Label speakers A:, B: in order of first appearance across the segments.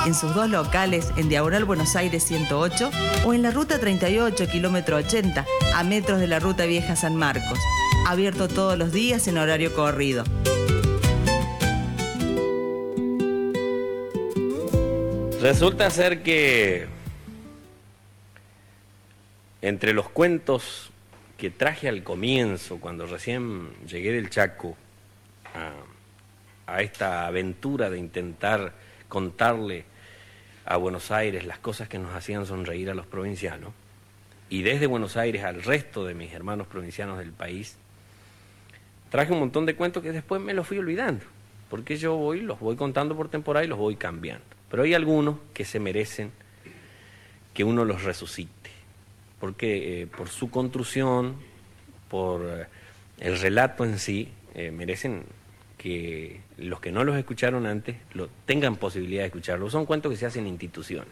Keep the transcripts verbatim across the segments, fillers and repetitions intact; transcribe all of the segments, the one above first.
A: en sus dos locales en Diagonal Buenos Aires ciento ocho o en la Ruta treinta y ocho, kilómetro ochenta, a metros de la Ruta Vieja San Marcos. Abierto todos los días en horario corrido.
B: Resulta ser que entre los cuentos que traje al comienzo, cuando recién llegué del Chaco a, a esta aventura de intentar contarle a Buenos Aires las cosas que nos hacían sonreír a los provincianos, y desde Buenos Aires al resto de mis hermanos provincianos del país, traje un montón de cuentos que después me los fui olvidando, porque yo voy, los voy contando por temporada y los voy cambiando. Pero hay algunos que se merecen que uno los resucite, porque eh, por su construcción, por eh, el relato en sí, eh, merecen que los que no los escucharon antes lo, tengan posibilidad de escucharlos. Son cuentos que se hacen en instituciones.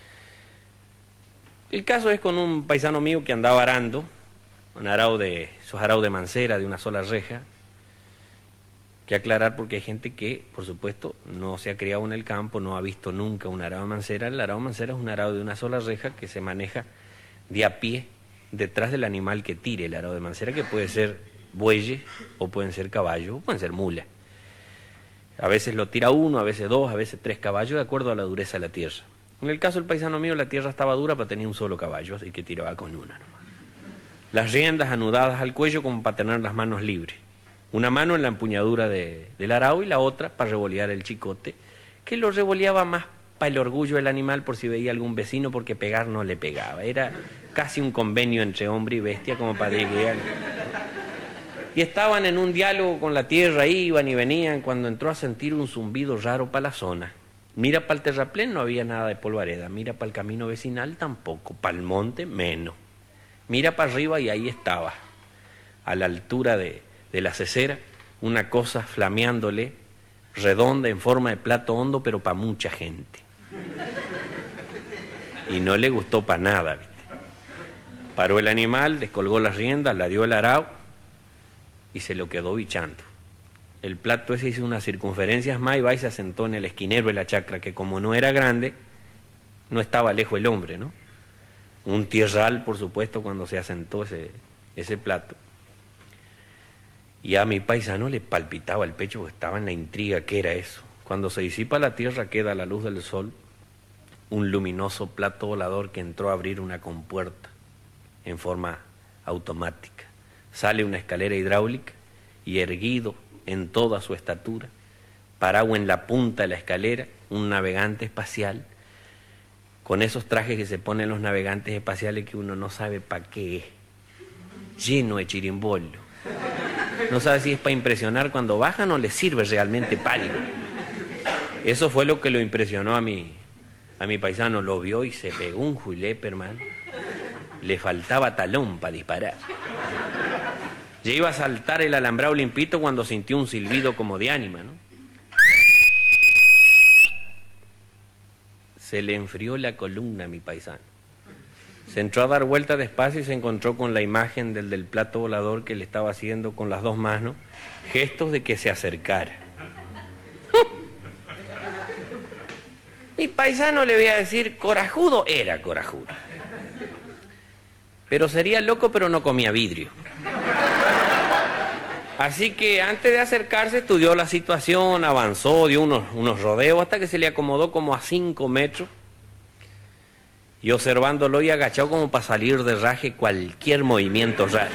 B: El caso es con un paisano mío que andaba arando, un arao de, esos araos de mancera de una sola reja, que aclarar porque hay gente que, por supuesto, no se ha criado en el campo, no ha visto nunca un arao de mancera. El arao de mancera es un arao de una sola reja que se maneja de a pie detrás del animal que tire el arao de mancera, que puede ser bueyes, o pueden ser caballos, o pueden ser mulas. A veces lo tira uno, a veces dos, a veces tres caballos, de acuerdo a la dureza de la tierra. En el caso del paisano mío, la tierra estaba dura, pero tenía un solo caballo, así que tiraba con una nomás. Las riendas anudadas al cuello como para tener las manos libres. Una mano en la empuñadura de, del arao y la otra para revolear el chicote, que lo revoleaba más para el orgullo del animal por si veía algún vecino, porque pegar no le pegaba. Era casi un convenio entre hombre y bestia como para llegar. Y estaban en un diálogo con la tierra, iban y venían, cuando entró a sentir un zumbido raro para la zona. Mira para el terraplén, no había nada de polvareda. Mira para el camino vecinal, tampoco. Para el monte, menos. Mira para arriba y ahí estaba, a la altura de... de la cesera, una cosa flameándole, redonda en forma de plato hondo, pero para mucha gente. Y no le gustó para nada, ¿viste? Paró el animal, descolgó las riendas, la dio el arao y se lo quedó bichando. El plato ese hizo unas circunferencias más y va y se asentó en el esquinero de la chacra, que como no era grande, no estaba lejos el hombre, ¿no? Un tierral, por supuesto, cuando se asentó ese, ese plato. Y a mi paisano le palpitaba el pecho porque estaba en la intriga. ¿Qué era eso? Cuando se disipa la tierra, queda a la luz del sol un luminoso plato volador que entró a abrir una compuerta en forma automática. Sale una escalera hidráulica y, erguido en toda su estatura, parado en la punta de la escalera, un navegante espacial, con esos trajes que se ponen los navegantes espaciales que uno no sabe para qué es, lleno de chirimbollo. No sabe si es para impresionar cuando bajan o les sirve realmente para algo. Eso fue lo que lo impresionó a mi, a mi paisano. Lo vio y se pegó un julepe, hermano. Le faltaba talón para disparar. Ya iba a saltar el alambrado limpito cuando sintió un silbido como de ánima, ¿no? Se le enfrió la columna a mi paisano. Se entró a dar vuelta despacio y se encontró con la imagen del del plato volador que le estaba haciendo con las dos manos gestos de que se acercara. Mi paisano, le voy a decir, corajudo era corajudo. Pero sería loco, pero no comía vidrio. Así que antes de acercarse estudió la situación, avanzó, dio unos, unos rodeos hasta que se le acomodó como a cinco metros. Y observándolo y agachado como para salir de raje cualquier movimiento raro.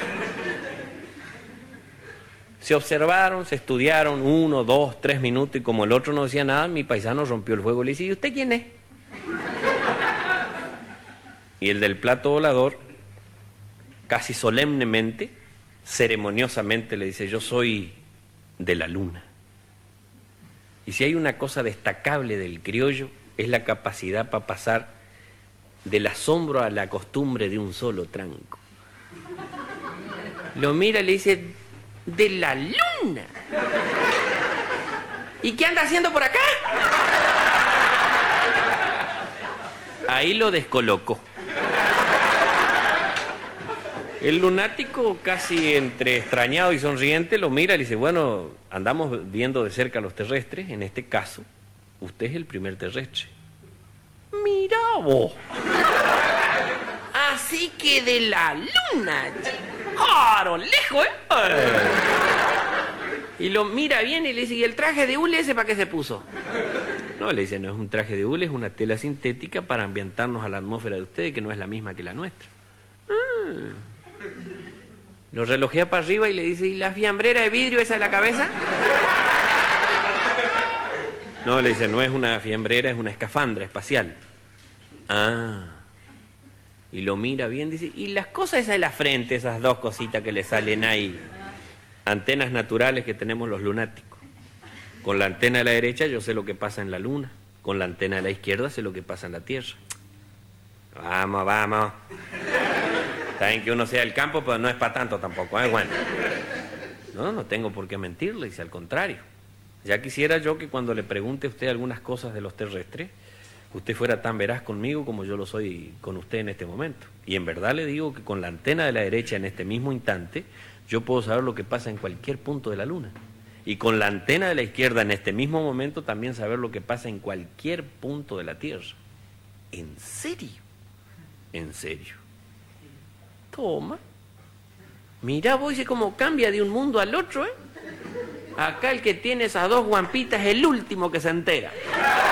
B: Se observaron, se estudiaron uno, dos, tres minutos y como el otro no decía nada, mi paisano rompió el fuego y le dice: ¿y usted quién es? Y el del plato volador, casi solemnemente, ceremoniosamente le dice: yo soy de la luna. Y si hay una cosa destacable del criollo, es la capacidad para pasar del asombro a la costumbre de un solo tranco. Lo mira y le dice: ¿de la luna? ¿Y qué anda haciendo por acá? Ahí lo descolocó. El lunático, casi entre extrañado y sonriente, lo mira y le dice: bueno, andamos viendo de cerca a los terrestres, en este caso, usted es el primer terrestre. Mirá vos. Así que de la luna. ¡Claro, lejos, eh! Y lo mira bien y le dice, ¿y el traje de hule ese para qué se puso? No, le dice, no es un traje de hule, es una tela sintética para ambientarnos a la atmósfera de ustedes, que no es la misma que la nuestra. Mm. Lo relojea para arriba y le dice, ¿y la fiambrera de vidrio esa de la cabeza? No, le dice, no es una fiambrera, es una escafandra espacial. Ah. Y lo mira bien, dice, ¿y las cosas esas de la frente, esas dos cositas que le salen ahí? Antenas naturales que tenemos los lunáticos. Con la antena de la derecha yo sé lo que pasa en la luna. Con la antena de la izquierda sé lo que pasa en la Tierra. Vamos, vamos. Saben que uno sea del campo, pero no es para tanto tampoco, ¿eh? Bueno. No, no tengo por qué mentirle, dice, al contrario. Ya quisiera yo que cuando le pregunte a usted algunas cosas de los terrestres, usted fuera tan veraz conmigo como yo lo soy con usted en este momento. Y en verdad le digo que con la antena de la derecha en este mismo instante, yo puedo saber lo que pasa en cualquier punto de la luna. Y con la antena de la izquierda en este mismo momento también saber lo que pasa en cualquier punto de la Tierra. ¿En serio? ¿En serio? Toma. Mirá vos, dice cómo cambia de un mundo al otro, ¿eh? Acá el que tiene esas dos guampitas es el último que se entera.